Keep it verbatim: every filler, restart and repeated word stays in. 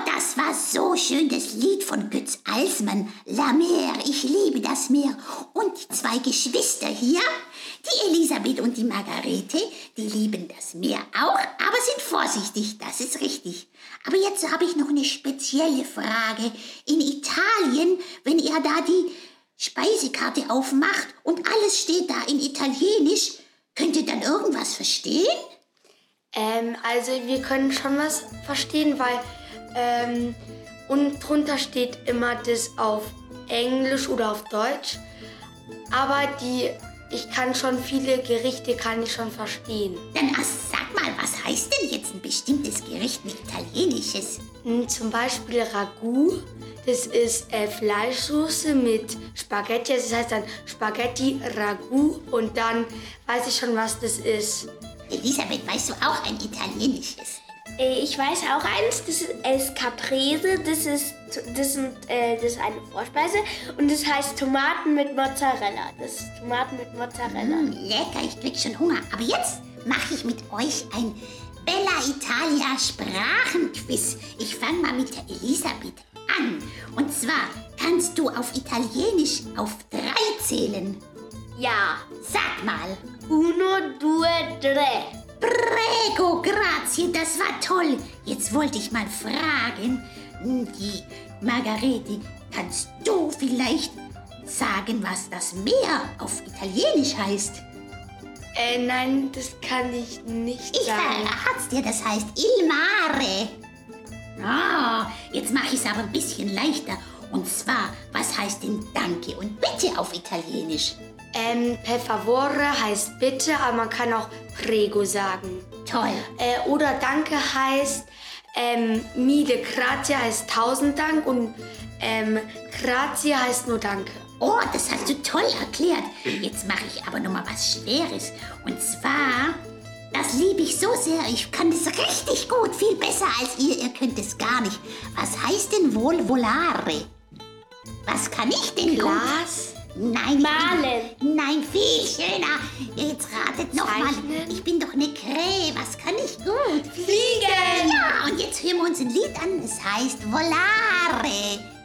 das war so schön, das Lied von Götz Alsmann. La Mer, ich liebe das Meer. Und die zwei Geschwister hier, die Elisabeth und die Margarete, die lieben das Meer auch, aber sind vorsichtig, das ist richtig. Aber jetzt habe ich noch eine spezielle Frage. In Italien, wenn ihr da die Speisekarte aufmacht und alles steht da in Italienisch, könnt ihr dann irgendwas verstehen? Ähm, also wir können schon was verstehen, weil ähm, und drunter steht immer das auf Englisch oder auf Deutsch. Aber die, ich kann schon viele Gerichte, kann ich schon verstehen. Dann ach, sag mal, was heißt denn jetzt ein bestimmtes Gericht mit Italienisches? Hm, Zum Beispiel Ragout, das ist äh, Fleischsoße mit Spaghetti, das heißt dann Spaghetti Ragout und dann weiß ich schon, was das ist. Elisabeth, weißt du auch ein italienisches? Äh, Ich weiß auch eins, das ist El Caprese, das ist, das, sind, äh, das ist eine Vorspeise und das heißt Tomaten mit Mozzarella. Das ist Tomaten mit Mozzarella. Mm, lecker, ich krieg schon Hunger. Aber jetzt mache ich mit euch ein Bella Italia Sprachenquiz. Ich fange mal mit der Elisabeth an. Und zwar kannst du auf Italienisch auf drei zählen. Ja. Sag mal. Uno, due, tre. Prego, grazie, das war toll. Jetzt wollte ich mal fragen, die Margarete, kannst du vielleicht sagen, was das Meer auf Italienisch heißt? Äh, nein, das kann ich nicht Ich sagen. verrat's dir, das heißt Il Mare. Ah, jetzt mache ich es aber ein bisschen leichter. Und zwar, was heißt denn Danke und Bitte auf Italienisch? Ähm, per favore heißt bitte, aber man kann auch prego sagen. Toll. Äh, oder Danke heißt, ähm, mille grazie heißt tausend Dank und ähm, grazie heißt nur Danke. Oh, das hast du toll erklärt. Jetzt mache ich aber noch mal was Schweres. Und zwar, das liebe ich so sehr. Ich kann das richtig gut, viel besser als ihr. Ihr könnt es gar nicht. Was heißt denn wohl volare? Was kann ich denn gut? Glas? Nein, Malen. Ich bin, nein, viel schöner. Jetzt ratet noch mal. Zeichnen? Ich bin doch eine Krähe. Was kann ich gut? Fliegen! Ja, und jetzt hören wir uns ein Lied an. Es heißt Volare.